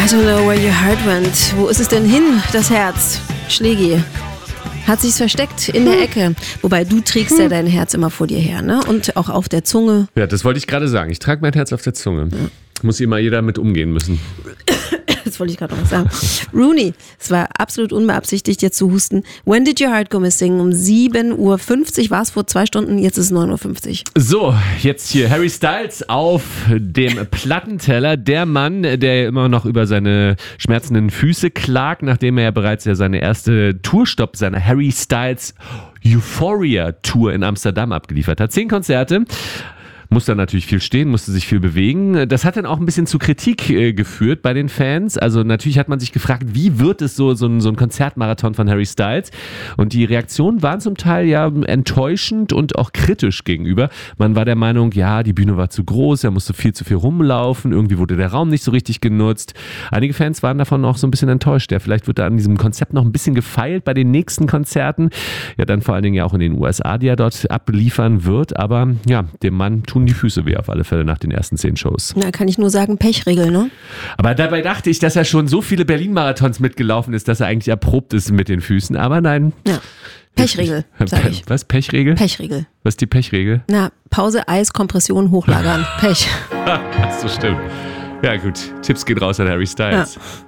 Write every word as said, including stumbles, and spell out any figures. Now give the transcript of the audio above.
I don't know where your heart went. Wo ist es denn hin, das Herz? Schlägi. Hat sich's versteckt in der Ecke. Wobei, du trägst ja dein Herz immer vor dir her, ne? Und auch auf der Zunge. Ja, das wollte ich gerade sagen. Ich trage mein Herz auf der Zunge. Ja. Muss immer jeder mit umgehen müssen. Das wollte ich gerade noch was sagen. Rooney, es war absolut unbeabsichtigt, jetzt zu husten. When did your heart go missing? Um sieben Uhr fünfzig war es vor zwei Stunden, jetzt ist es neun Uhr fünfzig. So, jetzt hier Harry Styles auf dem Plattenteller. Der Mann, der immer noch über seine schmerzenden Füße klagt, nachdem er ja bereits ja seine erste Tourstopp seiner Harry Styles Euphoria Tour in Amsterdam abgeliefert hat. Zehn Konzerte. Musste natürlich viel stehen, musste sich viel bewegen. Das hat dann auch ein bisschen zu Kritik äh, geführt bei den Fans. Also natürlich hat man sich gefragt, wie wird es so, so, ein, so ein Konzertmarathon von Harry Styles? Und die Reaktionen waren zum Teil ja enttäuschend und auch kritisch gegenüber. Man war der Meinung, ja, die Bühne war zu groß, er musste viel zu viel rumlaufen, irgendwie wurde der Raum nicht so richtig genutzt. Einige Fans waren davon auch so ein bisschen enttäuscht. Ja, vielleicht wird da an diesem Konzept noch ein bisschen gefeilt bei den nächsten Konzerten. Ja, dann vor allen Dingen ja auch in den U S A, die er dort abliefern wird. Aber ja, dem Mann tun die Füße weh auf alle Fälle nach den ersten zehn Shows. Na, kann ich nur sagen, Pechregel, ne? Aber dabei dachte ich, dass er schon so viele Berlin-Marathons mitgelaufen ist, dass er eigentlich erprobt ist mit den Füßen. Aber nein. Ja. Pechregel, sag ich. Was? Pechregel? Pechregel. Was ist die Pechregel? Na, Pause, Eis, Kompression, hochlagern. Pech. Das stimmt. Ja gut, Tipps gehen raus an Harry Styles. Ja.